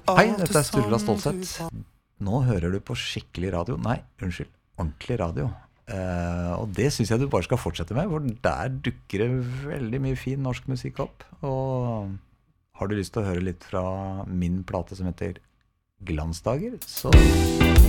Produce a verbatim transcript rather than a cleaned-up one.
Hei, dette er Sturla Stålsett. Nå hører du på skikkelig radio. Nei, unnskyld, ordentlig radio. Eh, og det synes jeg du bare skal fortsette med, for der dukker det veldig mye fin norsk musikk opp. Og har du lyst til å høre litt fra min plate som heter Glansdager, så